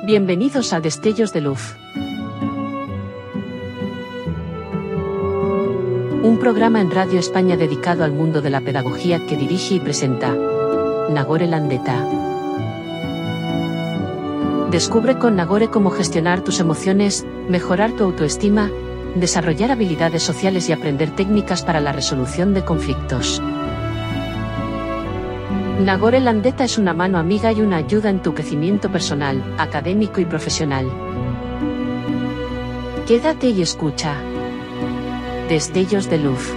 Bienvenidos a Destellos de Luz. Un programa en Radio España dedicado al mundo de la pedagogía que dirige y presenta Nagore Landeta. Descubre con Nagore cómo gestionar tus emociones, mejorar tu autoestima, desarrollar habilidades sociales y aprender técnicas para la resolución de conflictos. Nagore Landeta es una mano amiga y una ayuda en tu crecimiento personal, académico y profesional. Quédate y escucha. Destellos de Luz.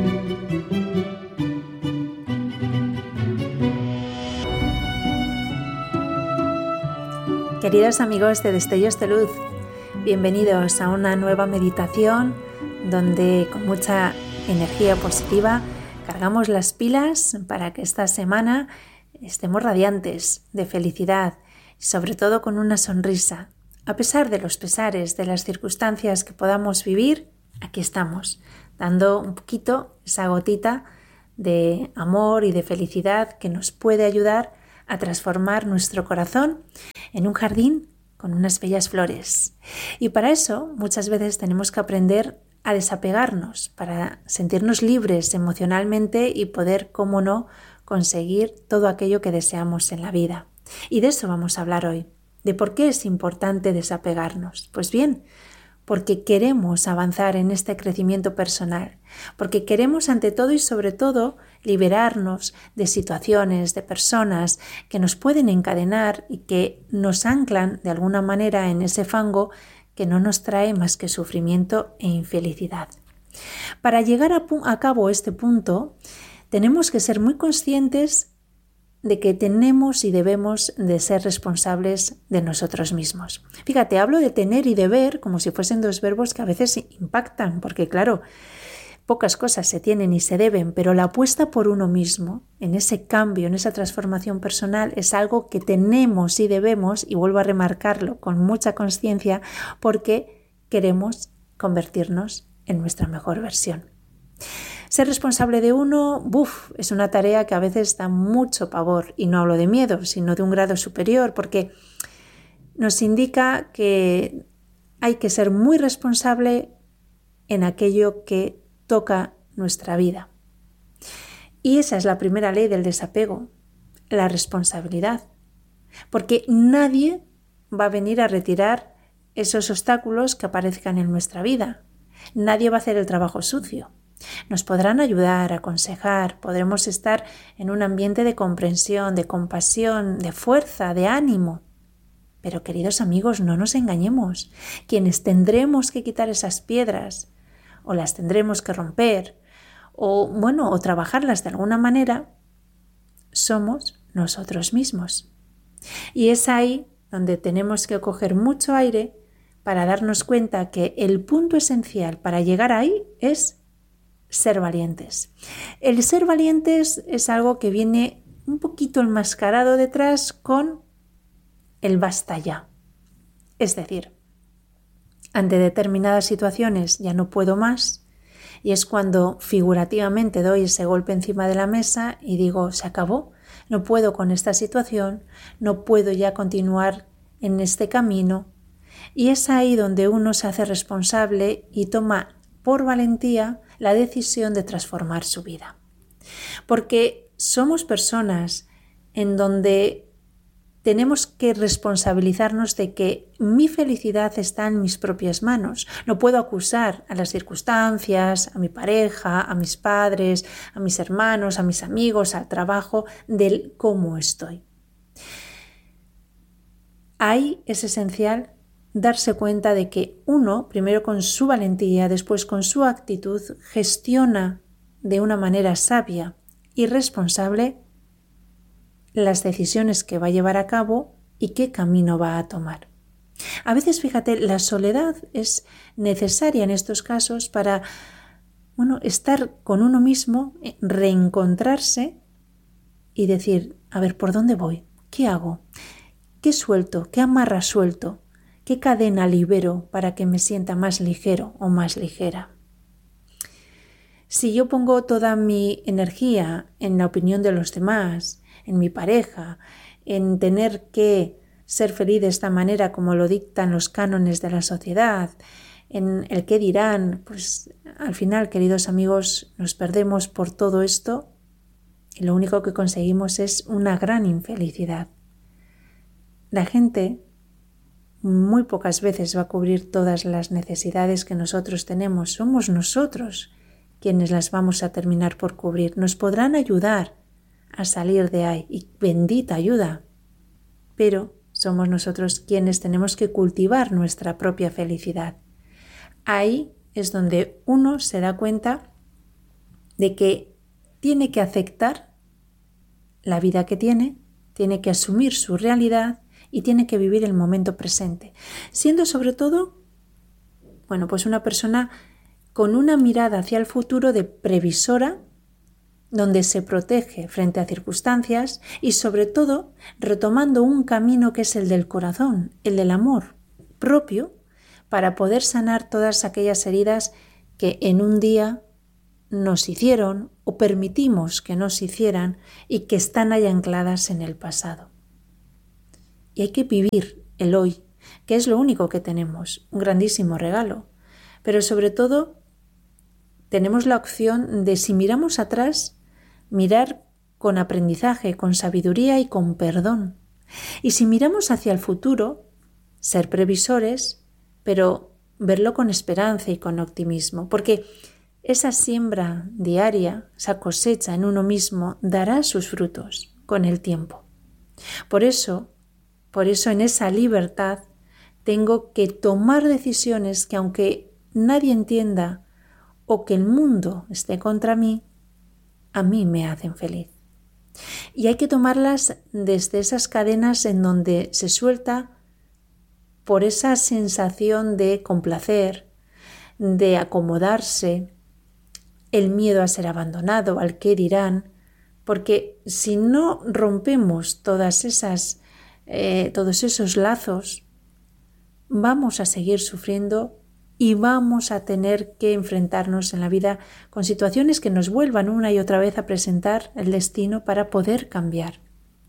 Queridos amigos de Destellos de Luz, bienvenidos a una nueva meditación donde con mucha energía positiva cargamos las pilas para que esta semana estemos radiantes de felicidad y sobre todo con una sonrisa. A pesar de los pesares, de las circunstancias que podamos vivir, aquí estamos, dando un poquito esa gotita de amor y de felicidad que nos puede ayudar a transformar nuestro corazón en un jardín con unas bellas flores. Y para eso muchas veces tenemos que aprender a desapegarnos para sentirnos libres emocionalmente y poder, cómo no, conseguir todo aquello que deseamos en la vida. Y de eso vamos a hablar hoy, de por qué es importante desapegarnos. Pues bien, porque queremos avanzar en este crecimiento personal, porque queremos ante todo y sobre todo liberarnos de situaciones, de personas que nos pueden encadenar y que nos anclan de alguna manera en ese fango que no nos trae más que sufrimiento e infelicidad. Para llegar a cabo este punto, tenemos que ser muy conscientes de que tenemos y debemos de ser responsables de nosotros mismos. Fíjate, hablo de tener y deber como si fuesen dos verbos que a veces impactan, porque claro, pocas cosas se tienen y se deben, pero la apuesta por uno mismo, en ese cambio, en esa transformación personal, es algo que tenemos y debemos, y vuelvo a remarcarlo con mucha conciencia, porque queremos convertirnos en nuestra mejor versión. Ser responsable de uno, es una tarea que a veces da mucho pavor, y no hablo de miedo, sino de un grado superior, porque nos indica que hay que ser muy responsable en aquello que toca nuestra vida. Y esa es la primera ley del desapego, la responsabilidad. Porque nadie va a venir a retirar esos obstáculos que aparezcan en nuestra vida. Nadie va a hacer el trabajo sucio. Nos podrán ayudar, aconsejar, podremos estar en un ambiente de comprensión, de compasión, de fuerza, de ánimo. Pero queridos amigos, no nos engañemos. Quienes tendremos que quitar esas piedras, o las tendremos que romper, o trabajarlas de alguna manera, somos nosotros mismos. Y es ahí donde tenemos que coger mucho aire para darnos cuenta que el punto esencial para llegar ahí es ser valientes. El ser valientes es algo que viene un poquito enmascarado detrás con el basta ya. Es decir, ante determinadas situaciones ya no puedo más, y es cuando figurativamente doy ese golpe encima de la mesa y digo, se acabó, no puedo con esta situación, no puedo ya continuar en este camino. Y es ahí donde uno se hace responsable y toma por valentía la decisión de transformar su vida. Porque somos personas en donde tenemos que responsabilizarnos de que mi felicidad está en mis propias manos. No puedo acusar a las circunstancias, a mi pareja, a mis padres, a mis hermanos, a mis amigos, al trabajo, del cómo estoy. Ahí es esencial darse cuenta de que uno, primero con su valentía, después con su actitud, gestiona de una manera sabia y responsable las decisiones que va a llevar a cabo y qué camino va a tomar. A veces, fíjate, la soledad es necesaria en estos casos para, estar con uno mismo, reencontrarse y decir, a ver, ¿por dónde voy? ¿Qué hago? ¿Qué suelto? ¿Qué amarra suelto? ¿Qué cadena libero para que me sienta más ligero o más ligera? Si yo pongo toda mi energía en la opinión de los demás, en mi pareja, en tener que ser feliz de esta manera como lo dictan los cánones de la sociedad, en el qué dirán, pues al final, queridos amigos, nos perdemos por todo esto y lo único que conseguimos es una gran infelicidad. La gente muy pocas veces va a cubrir todas las necesidades que nosotros tenemos. Somos nosotros quienes las vamos a terminar por cubrir. Nos podrán ayudar a salir de ahí, y bendita ayuda, pero somos nosotros quienes tenemos que cultivar nuestra propia felicidad. Ahí es donde uno se da cuenta de que tiene que aceptar la vida que tiene que asumir su realidad y tiene que vivir el momento presente, siendo sobre todo, pues una persona con una mirada hacia el futuro de previsora, donde se protege frente a circunstancias y sobre todo retomando un camino que es el del corazón, el del amor propio, para poder sanar todas aquellas heridas que en un día nos hicieron o permitimos que nos hicieran y que están ahí ancladas en el pasado. Y hay que vivir el hoy, que es lo único que tenemos, un grandísimo regalo. Pero sobre todo tenemos la opción de, si miramos atrás, mirar con aprendizaje, con sabiduría y con perdón. Y si miramos hacia el futuro, ser previsores, pero verlo con esperanza y con optimismo, porque esa siembra diaria, esa cosecha en uno mismo, dará sus frutos con el tiempo. Por eso en esa libertad tengo que tomar decisiones que, aunque nadie entienda o que el mundo esté contra mí, a mí me hacen feliz. Y hay que tomarlas desde esas cadenas en donde se suelta por esa sensación de complacer, de acomodarse, el miedo a ser abandonado, al qué dirán, porque si no rompemos todos esos lazos, vamos a seguir sufriendo y vamos a tener que enfrentarnos en la vida con situaciones que nos vuelvan una y otra vez a presentar el destino para poder cambiar.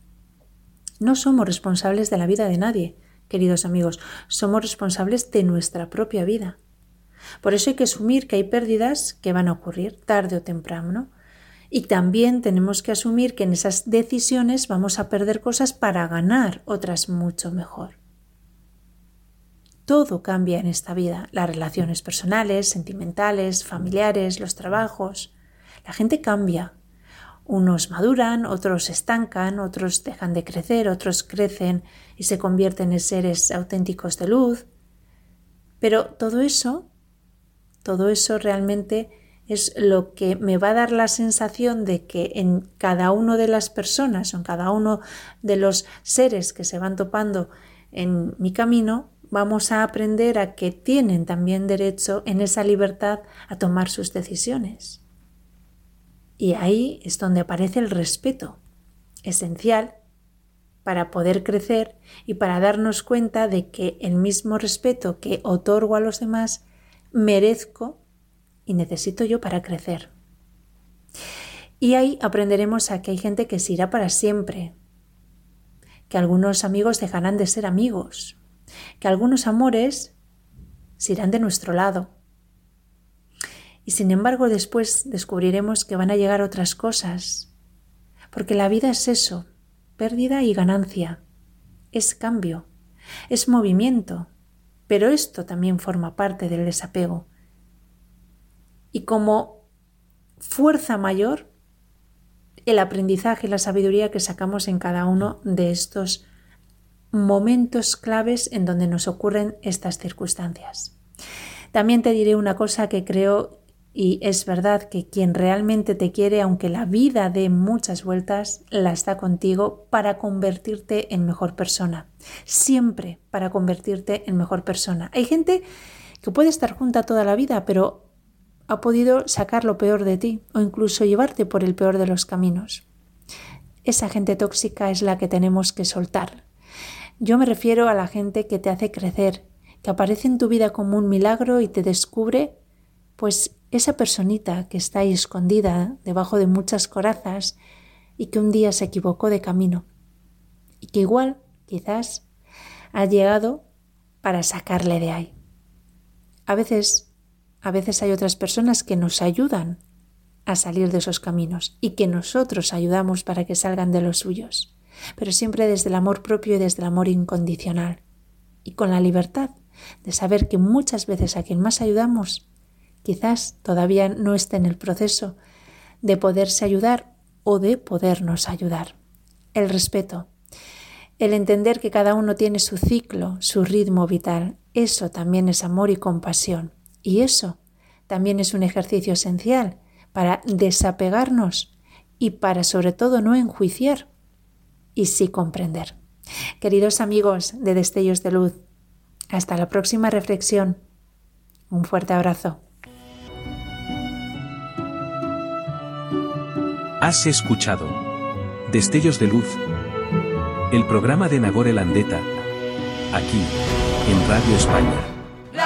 No somos responsables de la vida de nadie, queridos amigos, somos responsables de nuestra propia vida. Por eso hay que asumir que hay pérdidas que van a ocurrir tarde o temprano, y también tenemos que asumir que en esas decisiones vamos a perder cosas para ganar otras mucho mejor. Todo cambia en esta vida, las relaciones personales, sentimentales, familiares, los trabajos. La gente cambia. Unos maduran, otros se estancan, otros dejan de crecer, otros crecen y se convierten en seres auténticos de luz. Pero todo eso realmente es lo que me va a dar la sensación de que en cada una de las personas, en cada uno de los seres que se van topando en mi camino, vamos a aprender a que tienen también derecho en esa libertad a tomar sus decisiones. Y ahí es donde aparece el respeto, esencial para poder crecer y para darnos cuenta de que el mismo respeto que otorgo a los demás merezco y necesito yo para crecer. Y ahí aprenderemos a que hay gente que se irá para siempre, que algunos amigos dejarán de ser amigos, que algunos amores se irán de nuestro lado. Y sin embargo después descubriremos que van a llegar otras cosas, porque la vida es eso, pérdida y ganancia, es cambio, es movimiento, pero esto también forma parte del desapego. Y como fuerza mayor, el aprendizaje y la sabiduría que sacamos en cada uno de estos momentos claves en donde nos ocurren estas circunstancias. También te diré una cosa que creo y es verdad, que quien realmente te quiere, aunque la vida dé muchas vueltas, la está contigo para convertirte en mejor persona. Siempre para convertirte en mejor persona. Hay gente que puede estar junta toda la vida, pero ha podido sacar lo peor de ti o incluso llevarte por el peor de los caminos. Esa gente tóxica es la que tenemos que soltar. Yo me refiero a la gente que te hace crecer, que aparece en tu vida como un milagro y te descubre, pues, esa personita que está ahí escondida debajo de muchas corazas y que un día se equivocó de camino y que igual, quizás, ha llegado para sacarle de ahí. A veces hay otras personas que nos ayudan a salir de esos caminos y que nosotros ayudamos para que salgan de los suyos, pero siempre desde el amor propio y desde el amor incondicional y con la libertad de saber que muchas veces a quien más ayudamos quizás todavía no esté en el proceso de poderse ayudar o de podernos ayudar. El respeto, el entender que cada uno tiene su ciclo, su ritmo vital, eso también es amor y compasión. Y eso también es un ejercicio esencial para desapegarnos y para sobre todo no enjuiciar y sí comprender. Queridos amigos de Destellos de Luz, hasta la próxima reflexión. Un fuerte abrazo. Has escuchado Destellos de Luz, el programa de Nagore Landeta, aquí, en Radio España.